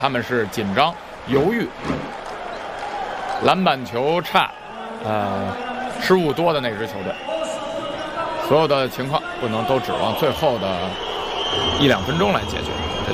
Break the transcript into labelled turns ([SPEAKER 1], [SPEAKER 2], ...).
[SPEAKER 1] 他们是紧张、犹豫，篮板球差，失误多的那支球队。所有的情况不能都指望最后的1-2分钟来解决。